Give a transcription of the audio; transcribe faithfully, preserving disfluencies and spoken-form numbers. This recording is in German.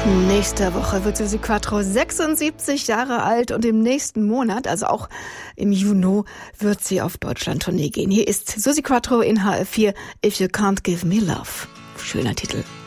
Nächste Woche wird Susi Quatro sechsundsiebzig Jahre alt und im nächsten Monat, also auch im Juni, wird sie auf Deutschland-Tournee gehen. Hier ist Susi Quatro in H F vier, If You Can't Give Me Love. Schöner Titel.